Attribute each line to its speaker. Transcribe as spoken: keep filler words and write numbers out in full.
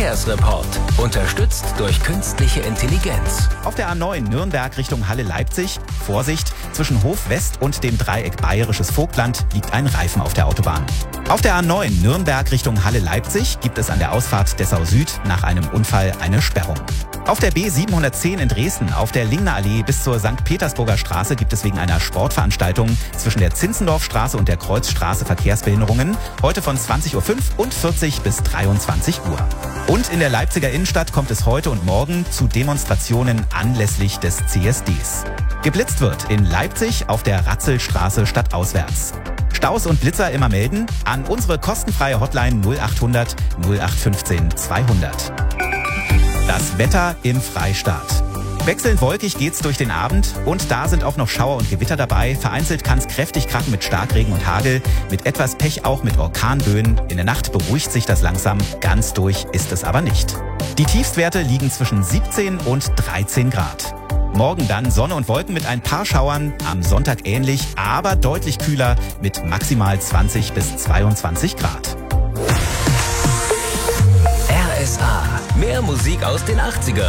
Speaker 1: Verkehrsreport. Unterstützt durch künstliche Intelligenz.
Speaker 2: Auf der A neun Nürnberg Richtung Halle-Leipzig. Vorsicht, zwischen Hof West und dem Dreieck Bayerisches Vogtland liegt ein Reifen auf der Autobahn. Auf der A neun Nürnberg Richtung Halle-Leipzig gibt es an der Ausfahrt Dessau Süd nach einem Unfall eine Sperrung. Auf der B siebenhundertzehn in Dresden auf der Lingner Allee bis zur Sankt Petersburger Straße gibt es wegen einer Sportveranstaltung zwischen der Zinzendorfstraße und der Kreuzstraße Verkehrsbehinderungen. Heute von zwanzig Uhr fünf und vierzig bis dreiundzwanzig Uhr. Und in der Leipziger Innenstadt kommt es heute und morgen zu Demonstrationen anlässlich des C S Ds. Geblitzt wird in Leipzig auf der Ratzelstraße stadtauswärts. Staus und Blitzer immer melden an unsere kostenfreie Hotline null achthundert null acht fünfzehn zweihundert. Das Wetter im Freistaat. Wechselnd wolkig geht's durch den Abend und da sind auch noch Schauer und Gewitter dabei. Vereinzelt kann's kräftig krachen mit Starkregen und Hagel, mit etwas Pech auch mit Orkanböen. In der Nacht beruhigt sich das langsam, ganz durch ist es aber nicht. Die Tiefstwerte liegen zwischen siebzehn und dreizehn Grad. Morgen dann Sonne und Wolken mit ein paar Schauern, am Sonntag ähnlich, aber deutlich kühler mit maximal zwanzig bis zweiundzwanzig Grad.
Speaker 1: R S A. Mehr Musik aus den achtzigern.